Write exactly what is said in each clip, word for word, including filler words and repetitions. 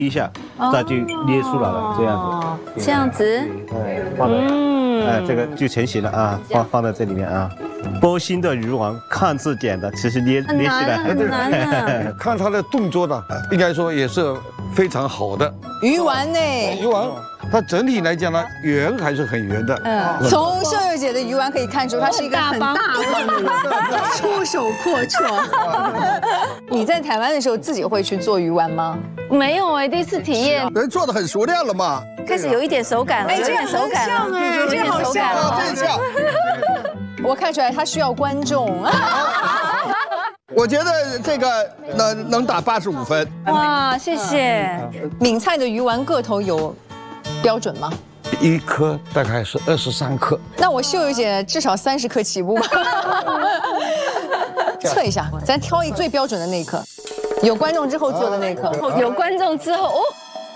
一下，它就捏出来了，这样子。这样子。 对，放在，嗯，哎，这个就成型了啊，放放在这里面啊。剥心的鱼丸看似简单，其实捏捏起来很难啊。 看它的动作呢，应该说也是非常好的。 鱼丸呢？ 鱼丸。 它整体来讲呢，圆还是很圆的。 嗯，从秀秀姐的鱼丸可以看出，它是一个很大方的人，出手阔绰。你在台湾的时候自己会去做鱼丸吗？ 没有哎，第一次体验。 人做的很熟练了嘛， 开始有一点手感了，有点手感了， 哎， 有点手感了， 这像。 我看出来他需要观众。 我觉得这个能能打八十五分。 哇，谢谢。 闽菜的鱼丸个头有。 标准吗？ 一颗大概是二十三克。 那我秀秀姐至少三十克起步吧。测一下，咱挑一最标准的那一颗，有观众之后做的那一颗。 有观众之后，哦，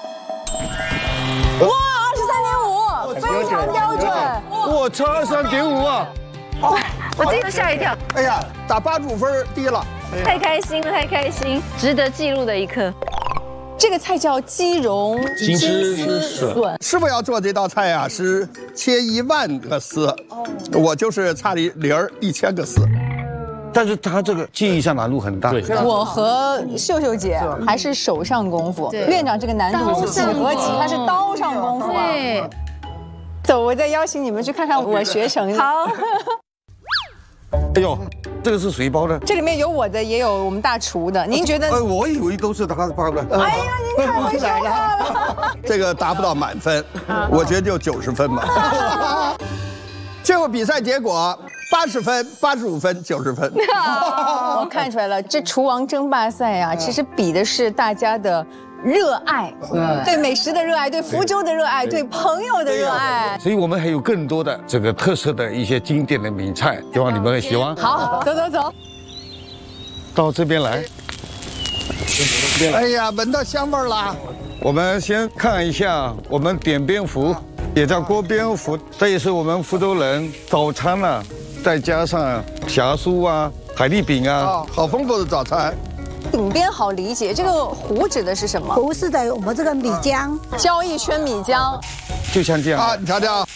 哇，二十三点五，非常标准。 我差二十三点五啊！ 我自己都吓一跳。 哎呀，打八十五分低了。 太开心了，太开心，值得记录的一刻。 这个菜叫鸡蓉金丝笋。 师傅要做这道菜啊，是切一万个丝，我就是差一零儿一千个丝。 但是他这个技艺上难度很大。 我和秀秀姐还是手上功夫，院长这个难度是几何级，他是刀上功夫。 对。 走，我再邀请你们去看看我学成的。 好。 哎呦。 这个是谁包的？ 这里面有我的，也有我们大厨的。您觉得？ 呃，我以为都是他包的。 哎呀，您太会说话了。 这个达不到满分，我觉得就九十分吧。最后比赛结果八十分、八十五分、九十分。 我看出来了，这厨王争霸赛啊，其实比的是大家的。 热爱，对美食的热爱，对福州的热爱，对朋友的热爱。 所以我们还有更多的这个特色的一些经典的闽菜，希望你们会喜欢。 好，走走走， 到这边来。 哎呀，闻到香味了。 我们先看一下我们点边麸，也叫锅边麸，这也是我们福州人早餐呢、啊，再加上霞酥啊、海蛎饼啊， 哦，好丰富的早餐。 顶边好理解，这个糊指的是什么？ 糊是的，我们这个米浆， 浇一圈米浆， 就像这样啊，你瞧瞧。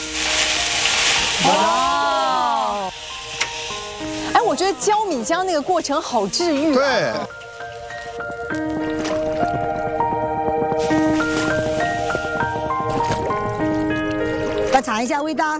哇！哎，我觉得浇米浆那个过程好治愈。 对。 来尝一下味道。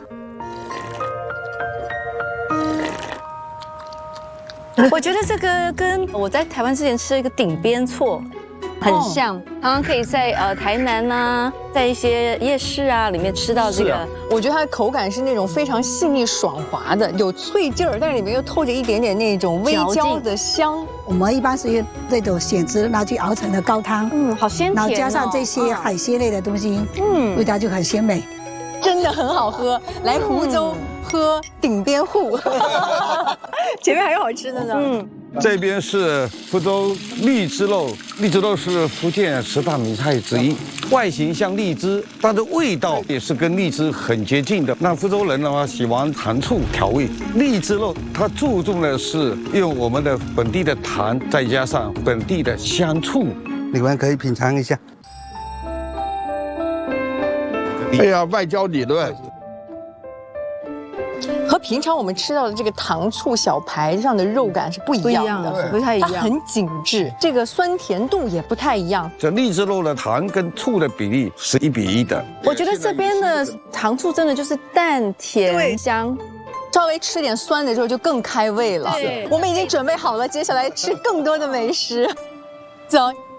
我觉得这个跟我在台湾之前吃的一个顶边错很像，常常可以在呃台南啊，在一些夜市啊里面吃到这个。啊、 我觉得它的口感是那种非常细腻爽滑的，有脆劲儿，但是里面又透着一点点那种微焦的香。 我们一般是用这种蚬子拿去熬成的高汤， 嗯，好鲜甜、哦， 然后加上这些海鲜类的东西，嗯，味道就很鲜美， 真的很好喝。来湖州。嗯 喝顶边户，前面还有好吃的呢。嗯， 这边是福州荔枝肉，荔枝肉是福建十大名菜之一，外形像荔枝，但是味道也是跟荔枝很接近的。那福州人的话喜欢糖醋调味，荔枝肉它注重的是用我们的本地的糖，再加上本地的香醋。 你们可以品尝一下。哎呀，外焦里嫩。 和平常我们吃到的这个糖醋小排上的肉感是不一样的， 不太一样， 它很紧致，这个酸甜度也不太一样。 这荔枝肉的糖跟醋的比例是一比一的。 我觉得这边的糖醋真的就是淡甜香， 稍微吃点酸的时候就更开胃了。我们已经准备好了，接下来吃更多的美食，走。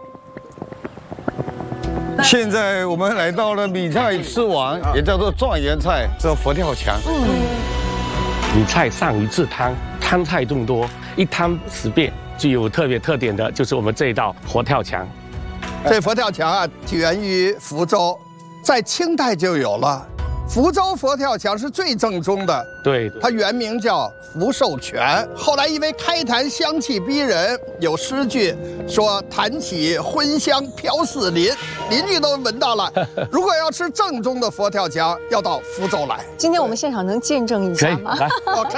现在我们来到了闽菜之王，也叫做状元菜，这佛跳墙。嗯， 闽菜善于制汤，汤菜众多，一汤十变。具有特别特点的就是我们这一道佛跳墙。 这佛跳墙啊，起源于福州，在清代就有了。福州佛跳墙是最正宗的， 对， 它原名叫福寿全，后来因为开坛香气逼人，有诗句说坛起荤香飘四邻，邻居都闻到了。如果要吃正宗的佛跳墙，要到福州来。 今天我们现场能见证一下吗？ 可以来。